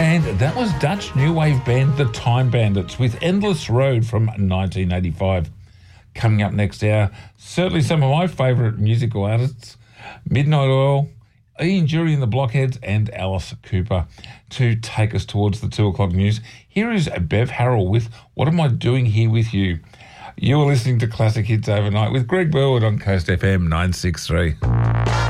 And that was Dutch new wave band The Time Bandits with Endless Road from 1985. Coming up next hour, certainly some of my favourite musical artists, Midnight Oil, Ian Jury and the Blockheads, and Alice Cooper. To take us towards the 2 o'clock news, here is Bev Harrell with What Am I Doing Here With You? You are listening to Classic Hits Overnight with Greg Burwood on Coast FM 963.